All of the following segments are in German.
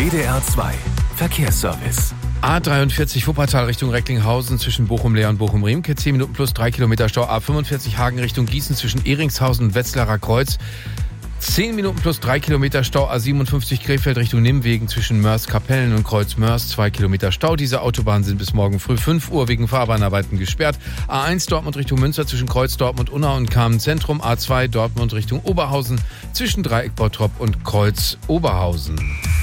WDR 2 Verkehrsservice. A43 Wuppertal Richtung Recklinghausen zwischen Bochum-Leer und Bochum-Riemke. 10 Minuten plus 3 Kilometer Stau. A45 Hagen Richtung Gießen zwischen Ehringshausen und Wetzlarer Kreuz. 10 Minuten plus 3 Kilometer Stau. A57 Krefeld Richtung Nimwegen zwischen Mörs-Kapellen und Kreuz-Mörs. 2 Kilometer Stau. Diese Autobahnen sind bis morgen früh 5 Uhr wegen Fahrbahnarbeiten gesperrt. A1 Dortmund Richtung Münster zwischen Kreuz Dortmund Unna und Kamen-Zentrum. A2 Dortmund Richtung Oberhausen zwischen Dreieck Bottrop und Kreuz Oberhausen.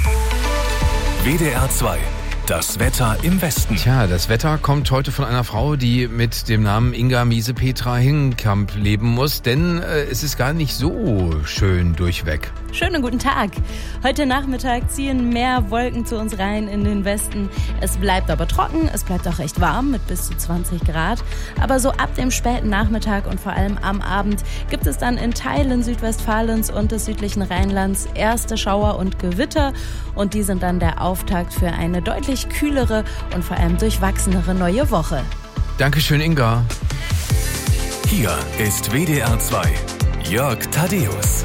WDR 2. Das Wetter im Westen. Tja, das Wetter kommt heute von einer Frau, die mit dem Namen Inga Miese-Petra Hingenkamp leben muss, denn es ist gar nicht so schön durchweg. Schönen guten Tag. Heute Nachmittag ziehen mehr Wolken zu uns rein in den Westen. Es bleibt aber trocken, es bleibt auch recht warm mit bis zu 20 Grad. Aber so ab dem späten Nachmittag und vor allem am Abend gibt es dann in Teilen Südwestfalens und des südlichen Rheinlands erste Schauer und Gewitter. Und die sind dann der Auftakt für eine deutlich kühlere und vor allem durchwachsenere neue Woche. Dankeschön, Inga. Hier ist WDR 2. Jörg Thaddeus.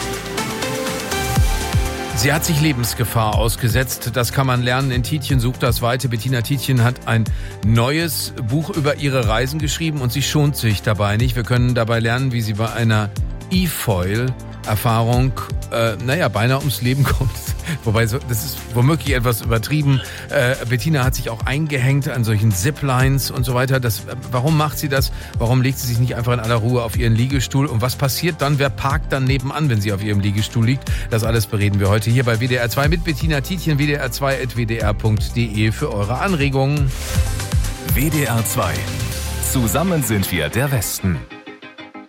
Sie hat sich Lebensgefahr ausgesetzt. Das kann man lernen. In Tietjen sucht das Weite. Bettina Tietjen hat ein neues Buch über ihre Reisen geschrieben und sie schont sich dabei nicht. Wir können dabei lernen, wie sie bei einer E-Foil-Erfahrung beinahe ums Leben kommt. Wobei, das ist womöglich etwas übertrieben. Bettina hat sich auch eingehängt an solchen Ziplines und so weiter. Warum macht sie das? Warum legt sie sich nicht einfach in aller Ruhe auf ihren Liegestuhl? Und was passiert dann? Wer parkt dann nebenan, wenn sie auf ihrem Liegestuhl liegt? Das alles bereden wir heute hier bei WDR 2 mit Bettina Tietjen, wdr2.wdr.de für eure Anregungen. WDR 2. Zusammen sind wir der Westen.